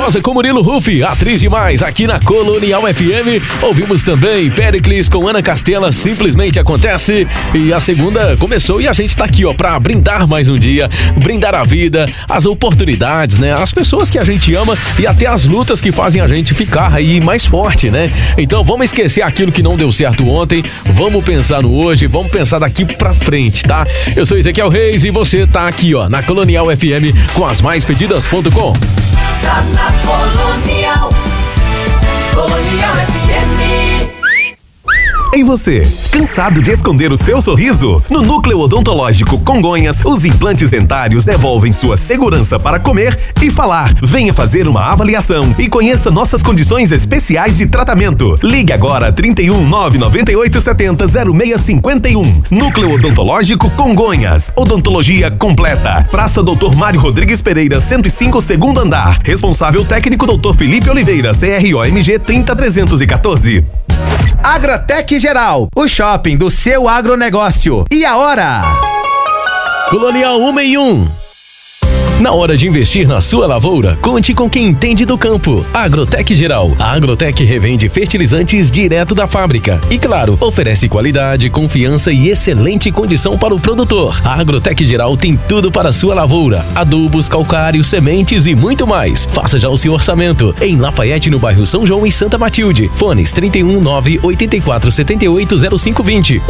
maravilhosa com Murilo Rufi, atriz demais aqui na Colonial FM. Ouvimos também Péricles com Ana Castela, Simplesmente Acontece. E a segunda começou e a gente tá aqui, ó, pra brindar mais um dia, brindar a vida, as oportunidades, né? As pessoas que a gente ama e até as lutas que fazem a gente ficar aí mais forte, né? Então vamos esquecer aquilo que não deu certo ontem, vamos pensar no hoje, vamos pensar daqui pra frente, tá? Eu sou Ezequiel Reis e você tá aqui, ó, na Colonial FM com as maispedidas.com. Tá na Colonial, Colonial FM. E você, cansado de esconder o seu sorriso? No Núcleo Odontológico Congonhas, os implantes dentários devolvem sua segurança para comer e falar. Venha fazer uma avaliação e conheça nossas condições especiais de tratamento. Ligue agora 31 998 70 0651. Núcleo Odontológico Congonhas. Odontologia completa. Praça Dr. Mário Rodrigues Pereira, 105, segundo andar. Responsável técnico Dr. Felipe Oliveira, CROMG 30314. Agrotec Geral, o shopping do seu agronegócio. E a hora? Colonial 1 em 1. Na hora de investir na sua lavoura, conte com quem entende do campo. Agrotec Geral. A Agrotec revende fertilizantes direto da fábrica. E claro, oferece qualidade, confiança e excelente condição para o produtor. A Agrotec Geral tem tudo para a sua lavoura. Adubos, calcário, sementes e muito mais. Faça já o seu orçamento. Em Lafayette, no bairro São João e Santa Matilde. Fones 31 9 84 78 0520.